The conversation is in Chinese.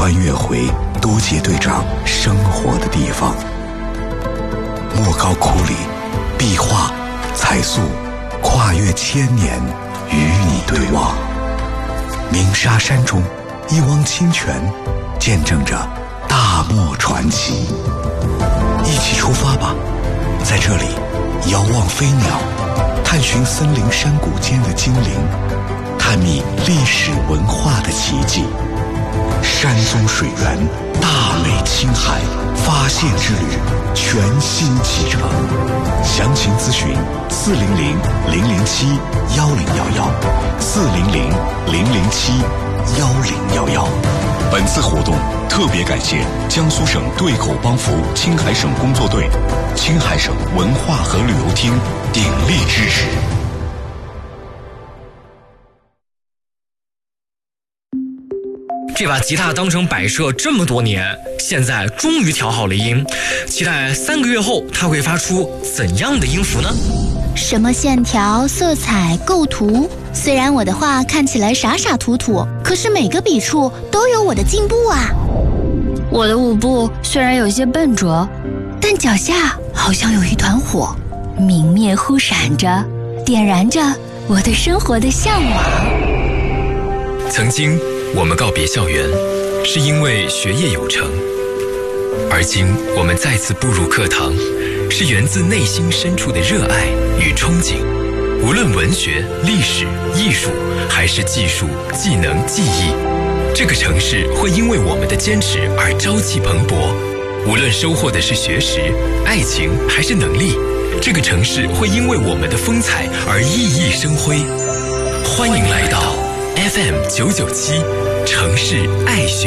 穿越回都杰队长生活的地方。莫高窟里，壁画、彩塑，跨越千年，与你对望。鸣沙山中，一汪清泉，见证着大漠传奇。一起出发吧，在这里，遥望飞鸟，探寻森林山谷间的精灵，探秘历史文化的奇迹。山宗水源，大美青海，发现之旅，全新启程。详情咨询400-007-1011，400-007-1011。本次活动特别感谢江苏省对口帮扶青海省工作队、青海省文化和旅游厅鼎力支持。 这把吉他当成摆设这么多年，现在终于调好了音，期待3个月后它会发出怎样的音符呢？ 什么线条、色彩、构图，虽然我的画看起来傻傻土土，可是每个笔触都有我的进步啊。 我的舞步虽然有些笨拙，但脚下好像有一团火，明灭忽闪着，点燃着我对生活的向往。 曾经我们告别校园，是因为学业有成，而今我们再次步入课堂，是源自内心深处的热爱与憧憬。无论文学、历史、艺术，还是技术、技能、技艺，这个城市会因为我们的坚持而朝气蓬勃。无论收获的是学识、爱情，还是能力，这个城市会因为我们的风采而熠熠生辉。欢迎来到FM 997城市爱学